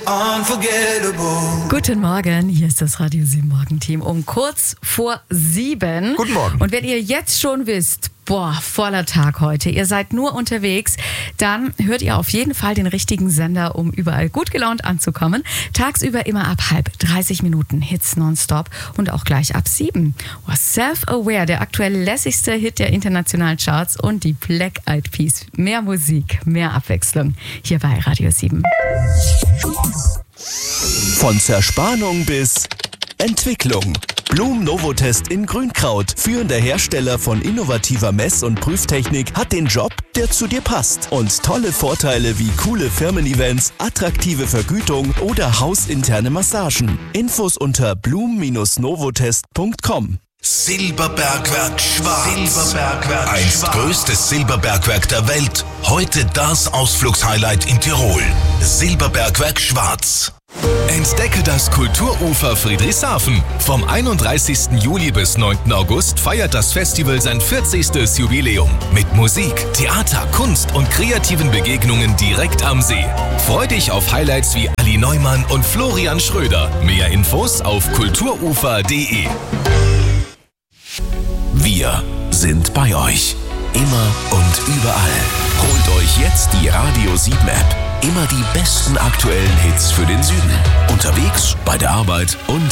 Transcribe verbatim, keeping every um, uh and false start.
Unforgettable. Guten Morgen, hier ist das Radio sieben Morgenteam um kurz vor sieben. Guten Morgen. Und wenn ihr jetzt schon wisst, boah, voller Tag heute, ihr seid nur unterwegs, dann hört ihr auf jeden Fall den richtigen Sender, um überall gut gelaunt anzukommen. Tagsüber immer ab halb, dreißig Minuten Hits nonstop und auch gleich ab sieben. Oh, Self-Aware, der aktuell lässigste Hit der internationalen Charts und die Black Eyed Peas. Mehr Musik, mehr Abwechslung hier bei Radio sieben. Von Zerspannung bis Entwicklung. Blum Novotest in Grünkraut, führender Hersteller von innovativer Mess- und Prüftechnik, hat den Job, der zu dir passt. Und tolle Vorteile wie coole Firmen-Events, attraktive Vergütung oder hausinterne Massagen. Infos unter blum novotest punkt com. Silberbergwerk Schwarz. Silberbergwerk Einst Schwarz. Größtes Silberbergwerk der Welt. Heute das Ausflugshighlight in Tirol. Silberbergwerk Schwarz. Entdecke das Kulturufer Friedrichshafen. Vom einunddreißigsten Juli bis neunten August feiert das Festival sein vierzigstes Jubiläum. Mit Musik, Theater, Kunst und kreativen Begegnungen direkt am See. Freu dich auf Highlights wie Ali Neumann und Florian Schröder. Mehr Infos auf kulturufer punkt de. Wir sind bei euch. Immer und überall. Holt euch jetzt die Radio sieben App. Immer die besten aktuellen Hits für den Süden. Unterwegs, bei der Arbeit und